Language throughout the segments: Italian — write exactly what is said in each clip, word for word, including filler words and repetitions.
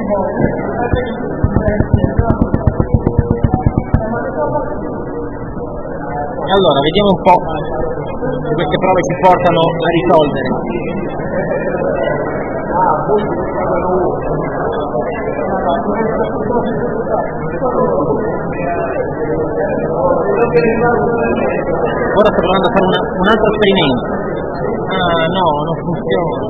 Allora, vediamo un po' se queste prove ci portano a risolvere. Ora sto provando a fare una, un altro esperimento. Ah no, non funziona.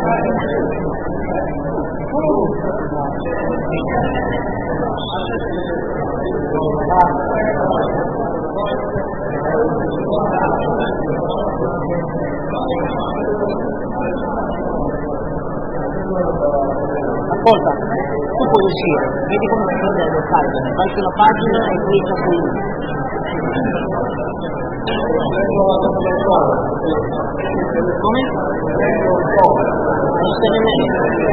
Ascolta, tu puoi uscire, vedi come si prende le pagine, vai sulla pagina e clicca su come? Non sei nemmeno.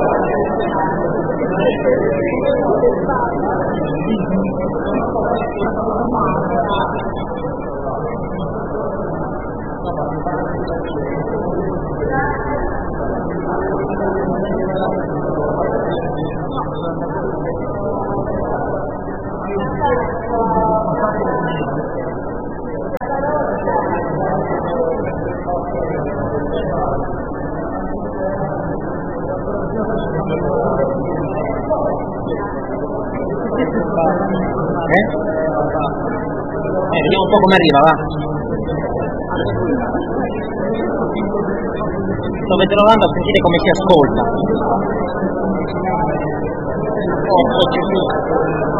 Eh? Eh, vediamo un po' come arriva, va. Sto provando a sentire come si ascolta. Oh, oh, Gesù.